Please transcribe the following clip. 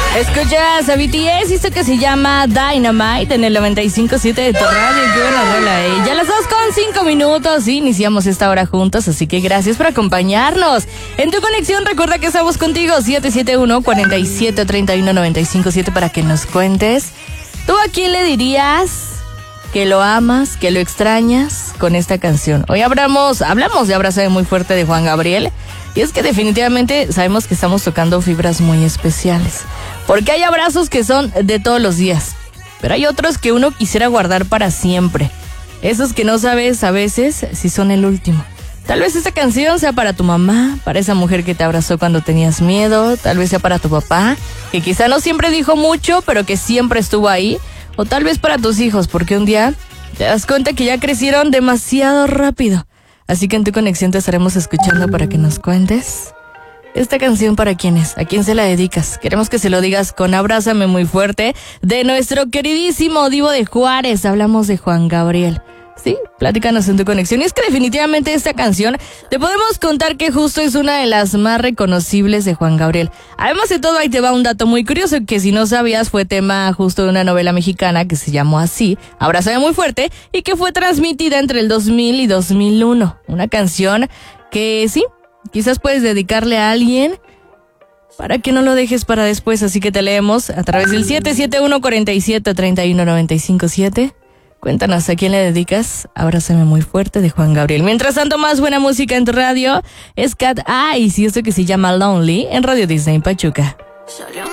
Escuchas a BTS, esto que se llama Dynamite en el 95.7 de tu radio. Qué buena rola, Ya las 2:05 iniciamos esta hora juntos, así que gracias por acompañarnos. En tu conexión recuerda que estamos contigo, 771-4731-957, para que nos cuentes. ¿Tú a quién le dirías que lo amas, que lo extrañas con esta canción? Hoy hablamos de Abrázame muy fuerte de Juan Gabriel. Y es que definitivamente sabemos que estamos tocando fibras muy especiales. Porque hay abrazos que son de todos los días, pero hay otros que uno quisiera guardar para siempre. Esos que no sabes a veces si son el último. Tal vez esta canción sea para tu mamá, para esa mujer que te abrazó cuando tenías miedo. Tal vez sea para tu papá, que quizá no siempre dijo mucho, pero que siempre estuvo ahí. O tal vez para tus hijos, porque un día te das cuenta que ya crecieron demasiado rápido. Así que en tu conexión te estaremos escuchando para que nos cuentes esta canción. ¿Para quién es? ¿A quién se la dedicas? Queremos que se lo digas con Abrázame muy fuerte de nuestro queridísimo Divo de Juárez. Hablamos de Juan Gabriel. Sí, platícanos en tu conexión. Y es que definitivamente esta canción te podemos contar que justo es una de las más reconocibles de Juan Gabriel. Además de todo, ahí te va un dato muy curioso que si no sabías fue tema justo de una novela mexicana que se llamó así, Abrázame muy fuerte, y que fue transmitida entre el 2000 y 2001. Una canción que sí, quizás puedes dedicarle a alguien para que no lo dejes para después. Así que te leemos a través del 771-4731-957. Cuéntanos a quién le dedicas Abrázame muy fuerte de Juan Gabriel. Mientras tanto, más buena música en tu radio es Cat Eyes y esto que se llama Lonely en Radio Disney Pachuca.